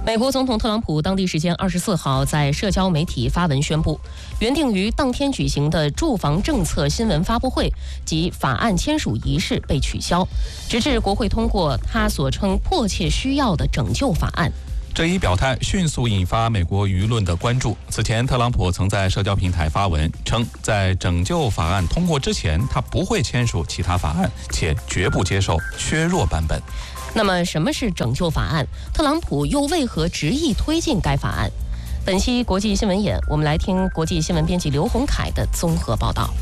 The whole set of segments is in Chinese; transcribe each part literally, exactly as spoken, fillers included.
美国总统特朗普当地时间二十四号在社交媒体发文宣布，原定于当天举行的住房政策新闻发布会及法案签署仪式被取消，直至国会通过他所称迫切需要的拯救法案。 这一表态迅速引发美国舆论的关注。此前，特朗普曾在社交平台发文称，在拯救法案通过之前，他不会签署其他法案，且绝不接受削弱版本。 那么，什么是拯救法案？特朗普又为何执意推进该法案？本期国际新闻眼，我们来听国际新闻编辑刘洪凯的综合报道。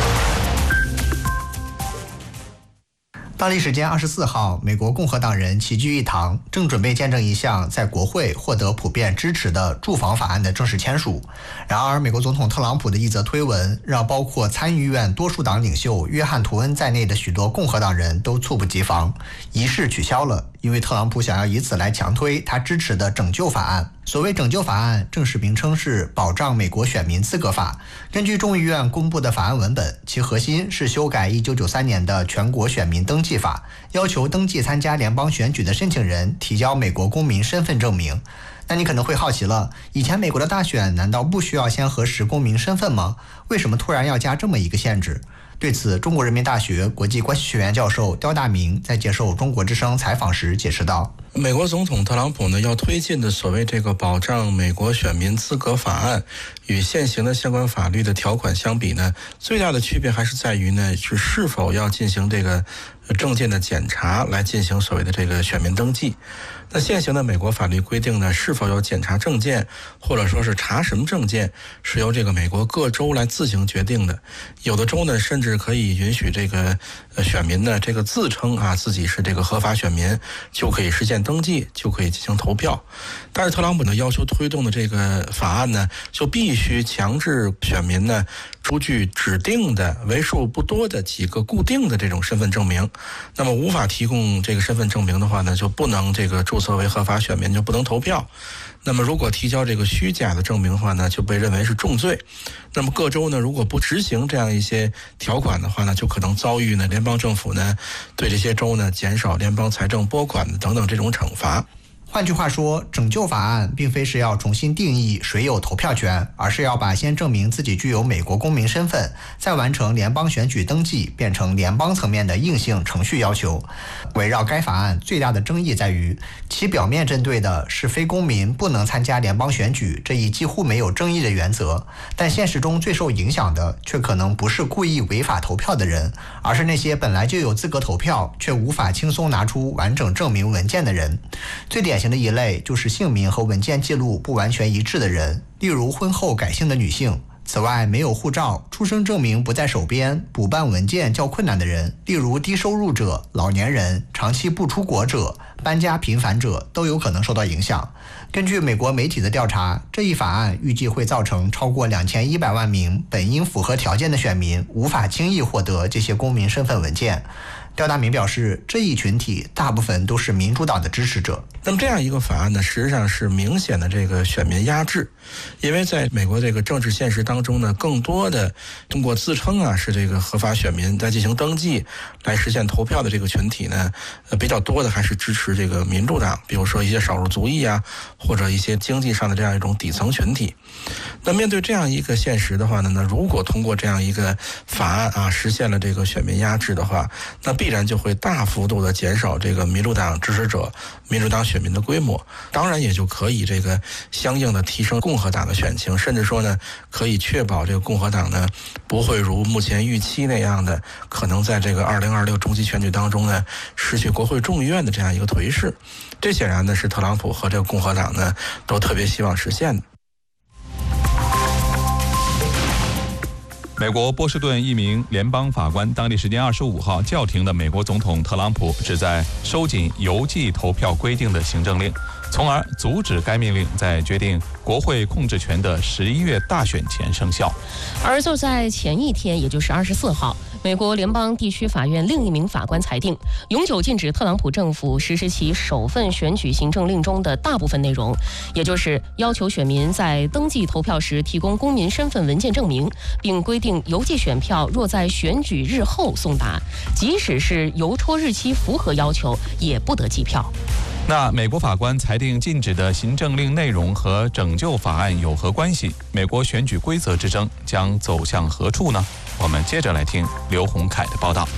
当地时间二十四号，美国共和党人齐聚一堂，正准备见证一项在国会获得普遍支持的住房法案的正式签署。然而，美国总统特朗普的一则推文，让包括参议院多数党领袖约翰·图恩在内的许多共和党人都猝不及防，仪式取消了，因为特朗普想要以此来强推他支持的拯救法案。所谓拯救法案，正式名称是《保障美国选民资格法》。根据众议院公布的法案文本，其核心是修改一九九三年的全国选民登记法，要求登记参加联邦选举的申请人提交美国公民身份证明。那你可能会好奇了，以前美国的大选难道不需要先核实公民身份吗？为什么突然要加这么一个限制？对此，中国人民大学国际关系学院教授刁大明在接受中国之声采访时解释道， 美国总统特朗普呢要推进的所谓这个保障美国选民资格法案，与现行的相关法律的条款相比呢，最大的区别还是在于呢，是是否要进行这个证件的检查来进行所谓的这个选民登记。那现行的美国法律规定呢，是否要检查证件，或者说是查什么证件，是由这个美国各州来自行决定的。有的州呢，甚至可以允许这个呃选民呢，这个自称啊自己是这个合法选民，就可以实现登记，就可以进行投票。但是特朗普呢要求推动的这个法案呢，就必须强制选民呢出具指定的为数不多的几个固定的这种身份证明。那么无法提供这个身份证明的话呢，就不能这个注册为合法选民，就不能投票。那么如果提交这个虚假的证明的话呢，就被认为是重罪。那么各州呢，如果不执行这样一些条款的话呢，就可能遭遇呢联邦政府呢对这些州呢减少联邦财政拨款等等这种惩罚。 换句话说，拯救法案并非是要重新定义谁有投票权，而是要把先证明自己具有美国公民身份，再完成联邦选举登记变成联邦层面的硬性程序要求。围绕该法案最大的争议在于，其表面针对的是非公民不能参加联邦选举这一几乎没有争议的原则，但现实中最受影响的却可能不是故意违法投票的人，而是那些本来就有资格投票却无法轻松拿出完整证明文件的人。最典型的一类就是姓名和文件记录不完全一致的人，例如婚后改姓的女性。此外，没有护照、出生证明不在手边、补办文件较困难的人，例如低收入者、老年人、长期不出国者、搬家频繁者，都有可能受到影响。根据美国媒体的调查，这一法案预计会造成超过两千一百万名本应符合条件的选民无法轻易获得这些公民身份文件。刁大明表示，这一群体大部分都是民主党的支持者。 那么这样一个法案呢，实际上是明显的这个选民压制，因为在美国这个政治现实当中呢，更多的通过自称啊是这个合法选民在进行登记来实现投票的这个群体呢，呃比较多的还是支持这个民主党，比如说一些少数族裔啊，或者一些经济上的这样一种底层群体。那面对这样一个现实的话呢，那如果通过这样一个法案啊实现了这个选民压制的话，那必然就会大幅度的减少这个民主党支持者、民主党选民的规模，当然也就可以这个相应的提升共和党的选情，甚至说呢，可以确保这个共和党呢不会如目前预期那样的，可能在这个二零二六中期选举当中呢失去国会众议院的这样一个颓势。这显然呢是特朗普和这个共和党呢都特别希望实现的。 美国波士顿一名联邦法官当地时间二十五号叫停了美国总统特朗普旨在收紧邮寄投票规定的行政令，从而阻止该命令在决定国会控制权的十一月大选前生效。 而就在前一天，也就是二十四号，美国联邦地区法院另一名法官裁定，永久禁止特朗普政府实施其首份选举行政令中的大部分内容，也就是要求选民在登记投票时提供公民身份文件证明，并规定邮寄选票若在选举日后送达，即使是邮戳日期符合要求，也不得计票。 那美国法官裁定禁止的行政令内容和拯救法案有何关系？美国选举规则之争将走向何处呢？我们接着来听刘洪凯的报道。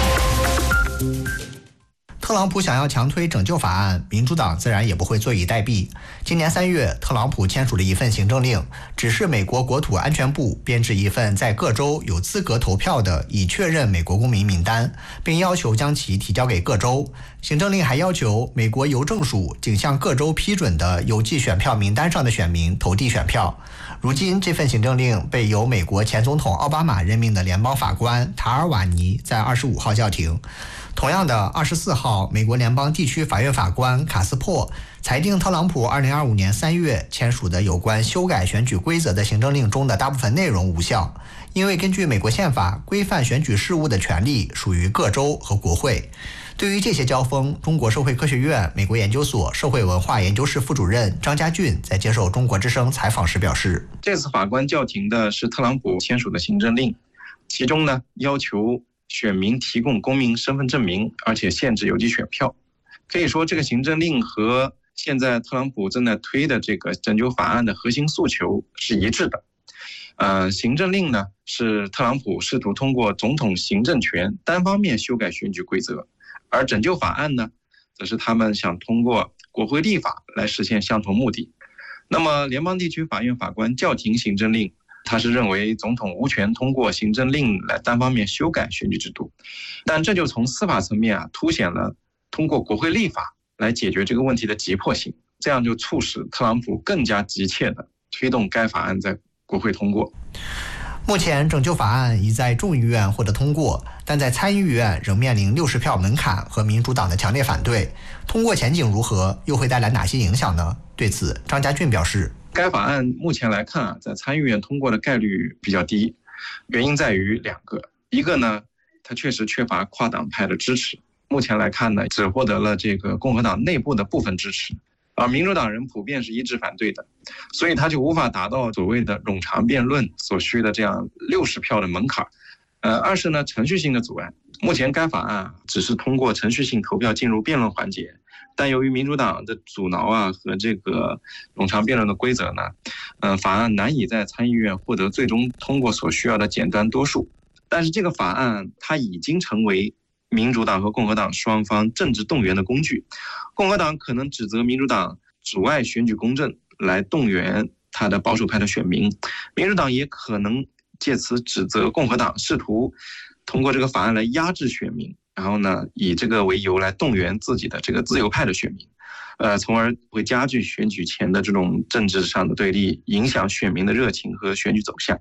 特朗普想要强推拯救法案，民主党自然也不会坐以待毙。今年三月，特朗普签署了一份行政令，指示美国国土安全部编制一份在各州有资格投票的已确认美国公民名单，并要求将其提交给各州。行政令还要求美国邮政署仅向各州批准的邮寄选票名单上的选民投递选票。如今，这份行政令被由美国前总统奥巴马任命的联邦法官塔尔瓦尼在二十五号叫停。同样的，二十四号，美国联邦地区法院法官卡斯珀裁定特朗普二零二五年三月签署的有关修改选举规则的行政令中的大部分内容无效，因为根据美国宪法，规范选举事务的权利属于各州和国会。对于这些交锋，中国社会科学院美国研究所社会文化研究室副主任张家俊在接受中国之声采访时表示， 这次法官叫停的是特朗普签署的行政令，其中呢要求选民提供公民身份证明，而且限制邮寄选票。可以说，这个行政令和现在特朗普正在推的这个拯救法案的核心诉求是一致的。呃，行政令呢是特朗普试图通过总统行政权单方面修改选举规则，而拯救法案呢，则是他们想通过国会立法来实现相同目的。那么，联邦地区法院法官叫停行政令，他是认为总统无权通过行政令来单方面修改选举制度，但这就从司法层面啊凸显了通过国会立法来解决这个问题的急迫性，这样就促使特朗普更加急切地推动该法案在国会通过。 目前拯救法案已在众议院获得通过，但在参议院仍面临六十票门槛和民主党的强烈反对。通过前景如何，又会带来哪些影响呢？对此，张家俊表示， 该法案目前来看啊，在参议院通过的概率比较低，原因在于两个，一个呢，它确实缺乏跨党派的支持，目前来看呢，只获得了这个共和党内部的部分支持，而民主党人普遍是一致反对的，所以他就无法达到所谓的冗长辩论所需的这样六十票的门槛。呃，二是呢，程序性的阻碍。目前该法案只是通过程序性投票进入辩论环节，但由于民主党的阻挠啊和这个冗长辩论的规则呢，呃，法案难以在参议院获得最终通过所需要的简单多数。但是这个法案它已经成为民主党和共和党双方政治动员的工具，共和党可能指责民主党阻碍选举公正来动员他的保守派的选民，民主党也可能借此指责共和党试图通过这个法案来压制选民，然后呢以这个为由来动员自己的这个自由派的选民，呃，从而会加剧选举前的这种政治上的对立，影响选民的热情和选举走向。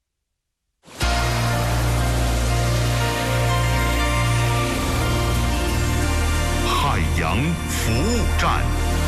海洋服务站。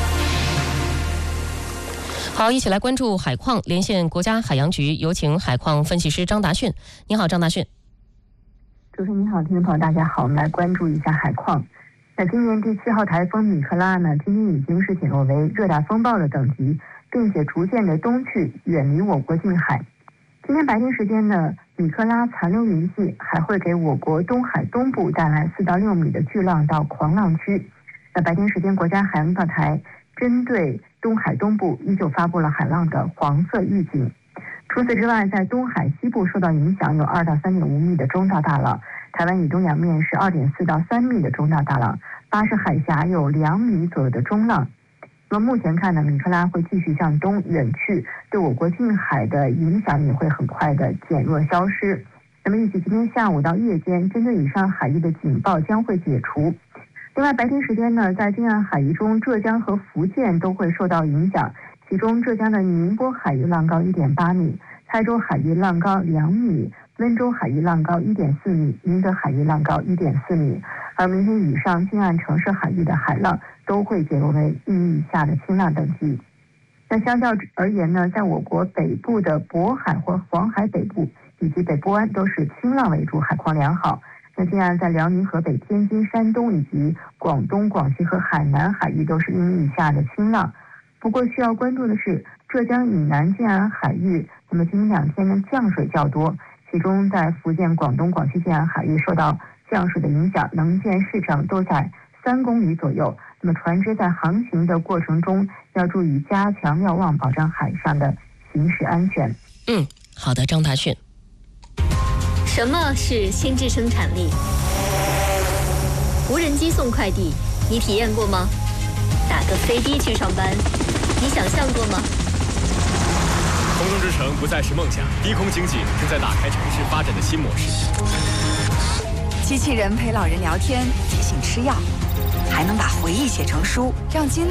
好，一起来关注海况，连线国家海洋局，有请海况分析师张达迅。你好，张达迅。 主持人你好，听众朋友大家好，我们来关注一下海况。那今年第七号台风米克拉呢，今天已经是减弱为热带风暴的等级，并且逐渐的东去，远离我国近海。今天白天时间呢，米克拉残留云系还会给我国东海东部带来四到六米的巨浪到狂浪区。那白天时间，国家海洋调台针对东海东部依旧发布了海浪的黄色预警。除此之外，在东海西部受到影响有二到三点五米的中到大浪，台湾以东洋面是二点四到三米的中到大浪，巴士海峡有两米左右的中浪。那么目前看呢，米克拉会继续向东远去，对我国近海的影响也会很快的减弱消失。那么预计今天下午到夜间，针对以上海域的警报将会解除。另外白天时间呢，在近岸海域中，浙江和福建都会受到影响，其中浙江的宁波海域浪高 一点八米，台州海域浪高两米，温州海域浪高 一点四米，宁德海域浪高 一点四米。而明天以上近岸城市海域的海浪都会减弱为一米以下的轻浪等级。那相较而言呢，在我国北部的渤海或黄海北部以及北部湾都是轻浪为主，海况良好。那近岸在辽宁、河北、天津、山东以及广东、广西和海南海域都是一米以下的轻浪。不过需要关注的是，浙江以南近岸海域，那么今明两天呢降水较多，其中在福建、广东、广西近岸海域受到降水的影响，能见视程都在三公里左右。 那么船只在航行的过程中要注意加强瞭望，保障海上的行驶安全。 嗯，好的，张大迅。 什么是新质生产力？无人机送快递，你体验过吗？打个飞的去上班，你想象过吗？ 空中之城不再是梦想，低空经济正在打开城市发展的新模式。 机器人陪老人聊天，提醒吃药，还能把回忆写成书，让经历